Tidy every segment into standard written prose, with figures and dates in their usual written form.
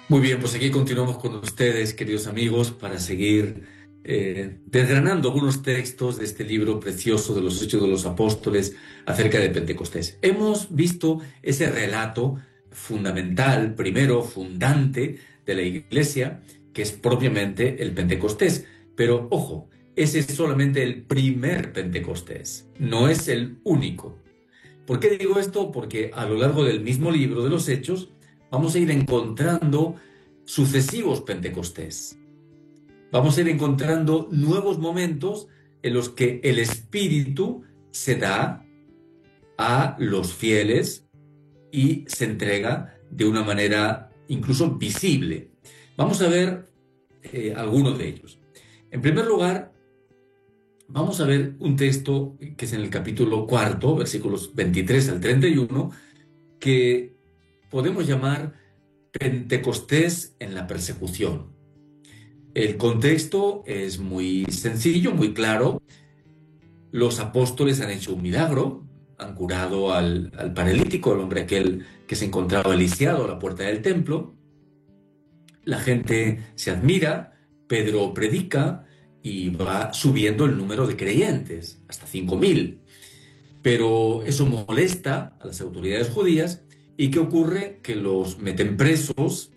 Muy bien, pues aquí continuamos con ustedes, queridos amigos, para seguir desgranando algunos textos de este libro precioso de los Hechos de los Apóstoles acerca de Pentecostés. Hemos visto ese relato fundamental, primero fundante de la Iglesia, que es propiamente el Pentecostés. Pero ojo, ese es solamente el primer Pentecostés, no es el único. ¿Por qué digo esto? Porque a lo largo del mismo libro de los Hechos vamos a ir encontrando sucesivos Pentecostés. Vamos a ir encontrando nuevos momentos en los que el Espíritu se da a los fieles y se entrega de una manera incluso visible. Vamos a ver algunos de ellos. En primer lugar, vamos a ver un texto que es en el capítulo 4, versículos 23 al 31, que podemos llamar Pentecostés en la persecución. El contexto es muy sencillo, muy claro. Los apóstoles han hecho un milagro, han curado al paralítico, al hombre aquel que se encontraba lisiado a la puerta del templo. La gente se admira, Pedro predica y va subiendo el número de creyentes, hasta 5.000. Pero eso molesta a las autoridades judías. ¿Y qué ocurre? Que los meten presos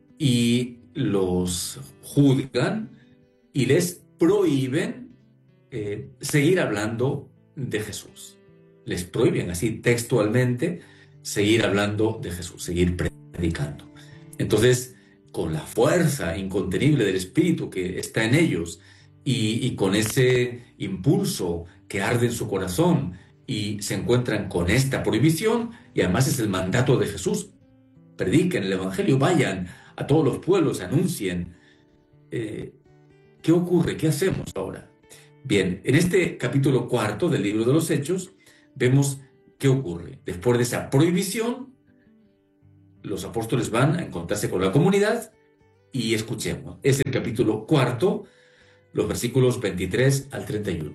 y los juzgan y les prohíben seguir hablando de Jesús. Les prohíben así textualmente seguir hablando de Jesús, seguir predicando. Entonces, con la fuerza incontenible del Espíritu que está en ellos y con ese impulso que arde en su corazón y se encuentran con esta prohibición, y además es el mandato de Jesús: prediquen el Evangelio, vayan a todos los pueblos, anuncien. ¿Qué ocurre? ¿Qué hacemos ahora? Bien, en este capítulo 4 del libro de los Hechos vemos qué ocurre. Después de esa prohibición, los apóstoles van a encontrarse con la comunidad y escuchemos. Es el capítulo 4, los versículos 23 al 31.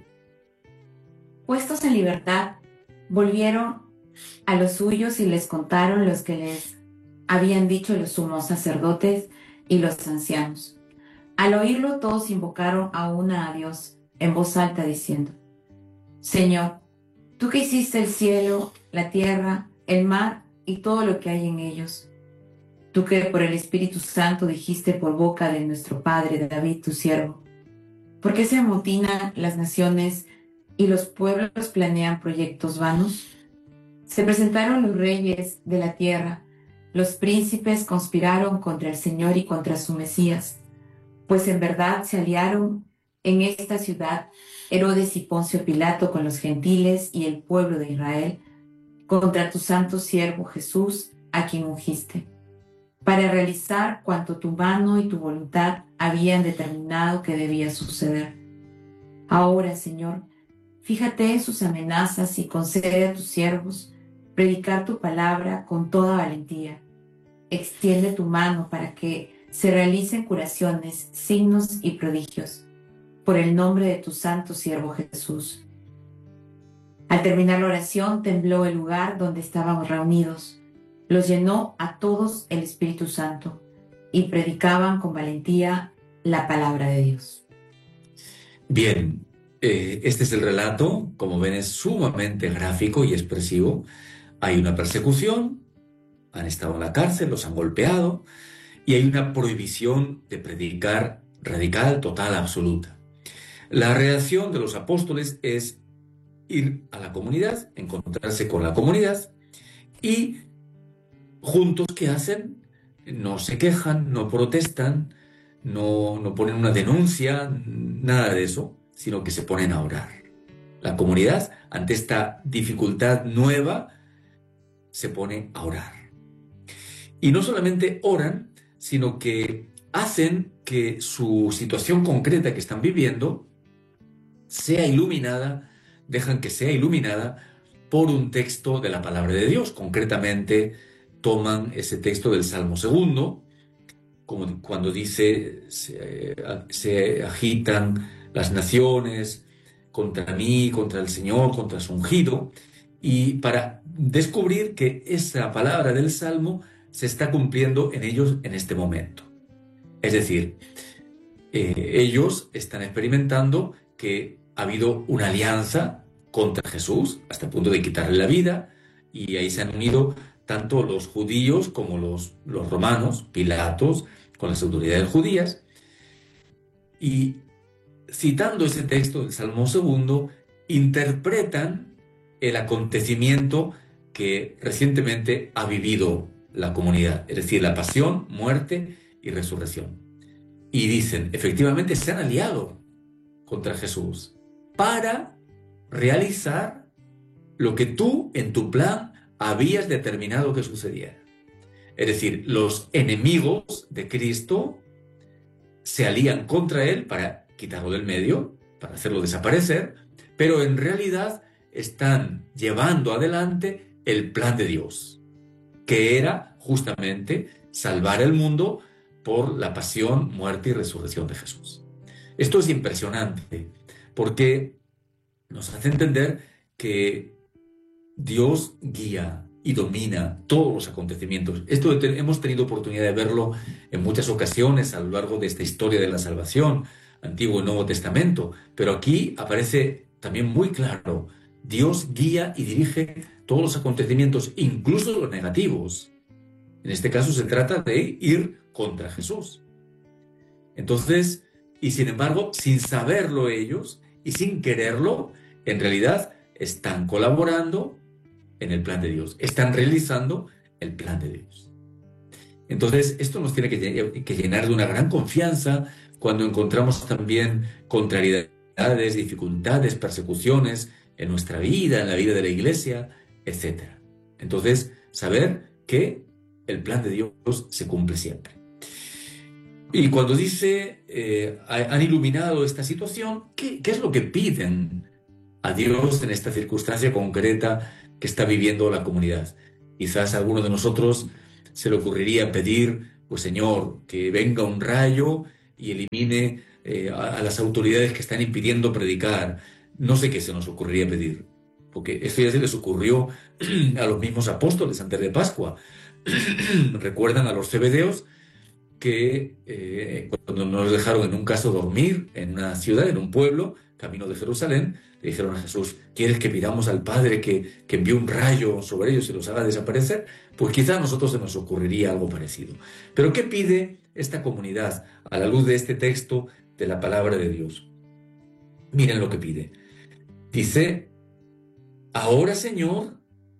Puestos en libertad, volvieron a los suyos y les contaron los que les habían dicho los sumos sacerdotes y los ancianos. Al oírlo, todos invocaron aún a Dios en voz alta, diciendo: Señor, tú que hiciste el cielo, la tierra, el mar y todo lo que hay en ellos, tú que por el Espíritu Santo dijiste por boca de nuestro padre David, tu siervo, ¿por qué se amotinan las naciones y los pueblos planean proyectos vanos? Se presentaron los reyes de la tierra, los príncipes conspiraron contra el Señor y contra su Mesías, pues en verdad se aliaron en esta ciudad Herodes y Poncio Pilato con los gentiles y el pueblo de Israel contra tu santo siervo Jesús, a quien ungiste, para realizar cuanto tu mano y tu voluntad habían determinado que debía suceder. Ahora, Señor, fíjate en sus amenazas y concede a tus siervos predicar tu palabra con toda valentía. Extiende tu mano para que se realicen curaciones, signos y prodigios, por el nombre de tu santo siervo Jesús. Al terminar la oración, tembló el lugar donde estábamos reunidos. Los llenó a todos el Espíritu Santo y predicaban con valentía la palabra de Dios. Bien, este es el relato. Como ven, es sumamente gráfico y expresivo. Hay una persecución, han estado en la cárcel, los han golpeado, y hay una prohibición de predicar radical, total, absoluta. La reacción de los apóstoles es ir a la comunidad, encontrarse con la comunidad, y juntos, ¿qué hacen? No se quejan, no protestan, no ponen una denuncia, nada de eso, sino que se ponen a orar. La comunidad, ante esta dificultad nueva, se pone a orar. Y no solamente oran, sino que hacen que su situación concreta que están viviendo sea iluminada, dejan que sea iluminada por un texto de la palabra de Dios. Concretamente, toman ese texto del Salmo 2, como cuando dice: se agitan las naciones contra mí, contra el Señor, contra su ungido, y para descubrir que esa palabra del Salmo se está cumpliendo en ellos en este momento. Es decir, ellos están experimentando que ha habido una alianza contra Jesús hasta el punto de quitarle la vida, y ahí se han unido tanto los judíos como los romanos, Pilatos, con las autoridades judías. Y citando ese texto del Salmo 2, interpretan el acontecimiento que recientemente ha vivido la comunidad, es decir, la pasión, muerte y resurrección. Y dicen, efectivamente se han aliado contra Jesús para realizar lo que tú en tu plan habías determinado que sucediera. Es decir, los enemigos de Cristo se alían contra él para quitarlo del medio, para hacerlo desaparecer, pero en realidad están llevando adelante el plan de Dios, que era justamente salvar el mundo por la pasión, muerte y resurrección de Jesús. Esto es impresionante porque nos hace entender que Dios guía y domina todos los acontecimientos. Esto hemos tenido oportunidad de verlo en muchas ocasiones a lo largo de esta historia de la salvación, Antiguo y Nuevo Testamento, pero aquí aparece también muy claro: Dios guía y dirige todos los acontecimientos, incluso los negativos. En este caso se trata de ir contra Jesús. Entonces, y sin embargo, sin saberlo ellos y sin quererlo, en realidad están colaborando en el plan de Dios, están realizando el plan de Dios. Entonces, esto nos tiene que llenar de una gran confianza cuando encontramos también contrariedades, dificultades, persecuciones en nuestra vida, en la vida de la iglesia, etc. Entonces, saber que el plan de Dios se cumple siempre. Y cuando dice, han iluminado esta situación, ¿qué es lo que piden a Dios en esta circunstancia concreta que está viviendo la comunidad? Quizás a alguno de nosotros se le ocurriría pedir, pues Señor, que venga un rayo y elimine a las autoridades que están impidiendo predicar. No sé qué se nos ocurriría pedir, porque esto ya se les ocurrió a los mismos apóstoles antes de Pascua. Recuerdan a los zebedeos que cuando nos dejaron en un caso dormir en una ciudad, en un pueblo, camino de Jerusalén, le dijeron a Jesús, ¿quieres que pidamos al Padre que envíe un rayo sobre ellos y los haga desaparecer? Pues quizá a nosotros se nos ocurriría algo parecido. Pero ¿qué pide esta comunidad a la luz de este texto de la palabra de Dios? Miren lo que pide. Dice, ahora Señor,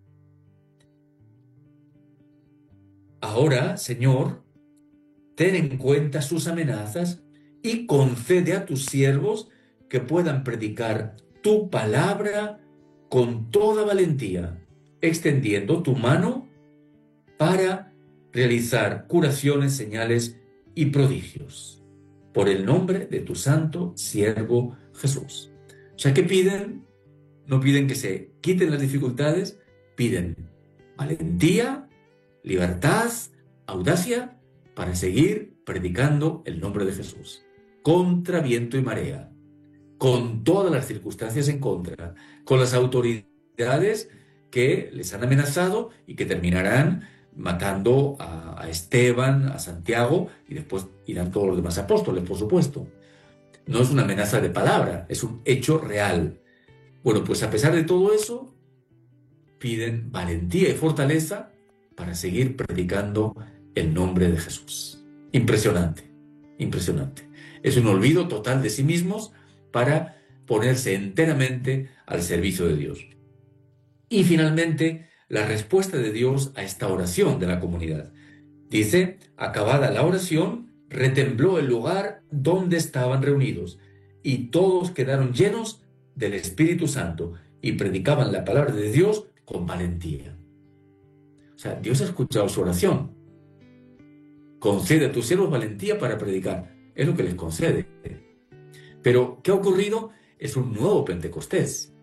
ten en cuenta sus amenazas y concede a tus siervos que puedan predicar tu palabra con toda valentía, extendiendo tu mano para realizar curaciones, señales y prodigios, por el nombre de tu santo siervo Jesús. O sea, ¿qué piden? No piden que se quiten las dificultades, piden valentía, libertad, audacia, para seguir predicando el nombre de Jesús, contra viento y marea, con todas las circunstancias en contra, con las autoridades que les han amenazado y que terminarán matando a Esteban, a Santiago, y después irán todos los demás apóstoles, por supuesto. No es una amenaza de palabra, es un hecho real. Bueno, pues a pesar de todo eso, piden valentía y fortaleza para seguir predicando el nombre de Jesús. Impresionante, impresionante. Es un olvido total de sí mismos para ponerse enteramente al servicio de Dios. Y finalmente, la respuesta de Dios a esta oración de la comunidad. Dice, acabada la oración, retembló el lugar donde estaban reunidos, y todos quedaron llenos del Espíritu Santo y predicaban la palabra de Dios con valentía. O sea, Dios ha escuchado su oración. Concede a tus siervos valentía para predicar. Es lo que les concede. Pero, ¿qué ha ocurrido? Es un nuevo Pentecostés.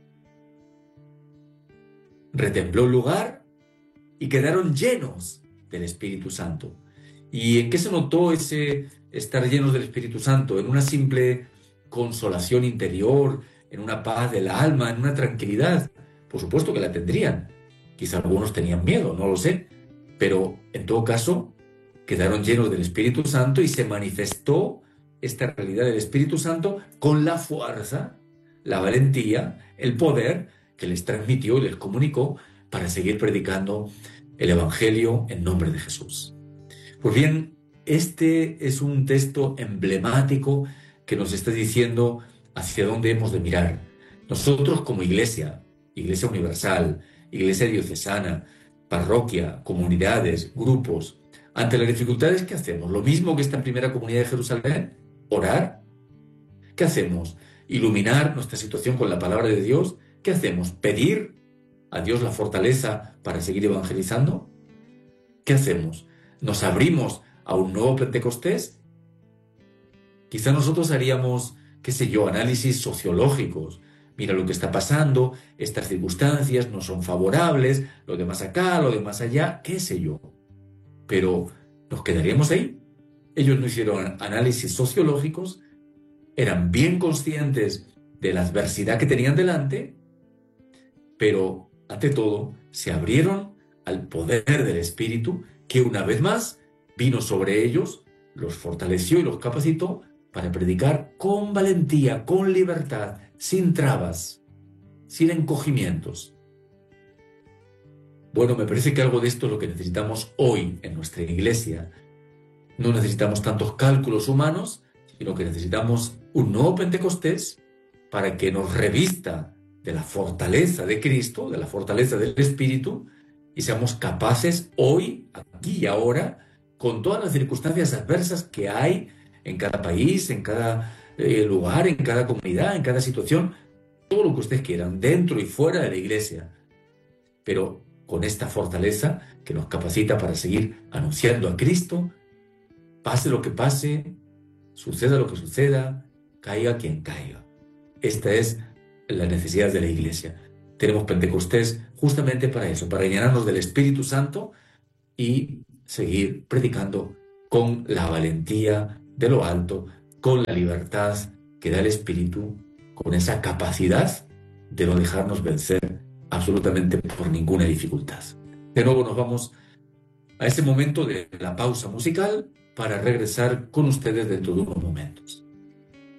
Retembló el lugar y quedaron llenos del Espíritu Santo. ¿Y en qué se notó ese estar llenos del Espíritu Santo? En una simple consolación interior, en una paz del alma, en una tranquilidad. Por supuesto que la tendrían. Quizá algunos tenían miedo, no lo sé. pero en todo caso quedaron llenos del Espíritu Santo y se manifestó esta realidad del Espíritu Santo con la fuerza, la valentía, el poder que les transmitió y les comunicó para seguir predicando el Evangelio en nombre de Jesús. Pues bien, este es un texto emblemático que nos está diciendo hacia dónde hemos de mirar. Nosotros como iglesia, iglesia universal, iglesia diocesana, parroquia, comunidades, grupos, ante las dificultades, ¿qué hacemos? Lo mismo que esta primera comunidad de Jerusalén, orar. ¿Qué hacemos? Iluminar nuestra situación con la palabra de Dios. ¿Qué hacemos? ¿Pedir a Dios la fortaleza para seguir evangelizando? ¿Qué hacemos? ¿Nos abrimos a un nuevo Pentecostés? Quizá nosotros haríamos, qué sé yo, análisis sociológicos. Mira lo que está pasando, estas circunstancias no son favorables, lo de más acá, lo de más allá, qué sé yo. Pero nos quedaríamos ahí. Ellos no hicieron análisis sociológicos, eran bien conscientes de la adversidad que tenían delante, pero ante todo se abrieron al poder del Espíritu que una vez más vino sobre ellos, los fortaleció y los capacitó para predicar con valentía, con libertad, sin trabas, sin encogimientos. Bueno, me parece que algo de esto es lo que necesitamos hoy en nuestra iglesia. No necesitamos tantos cálculos humanos, sino que necesitamos un nuevo Pentecostés para que nos revista de la fortaleza de Cristo, de la fortaleza del Espíritu, y seamos capaces hoy, aquí y ahora, con todas las circunstancias adversas que hay en cada país, en cada lugar, en cada comunidad, en cada situación, todo lo que ustedes quieran, dentro y fuera de la iglesia, pero con esta fortaleza que nos capacita para seguir anunciando a Cristo, pase lo que pase, suceda lo que suceda, caiga quien caiga. Esta es la necesidad de la iglesia. Tenemos Pentecostés justamente para eso, para llenarnos del Espíritu Santo y seguir predicando con la valentía de lo alto, con la libertad que da el Espíritu, con esa capacidad de no dejarnos vencer absolutamente por ninguna dificultad. De nuevo nos vamos a ese momento de la pausa musical para regresar con ustedes dentro de unos momentos.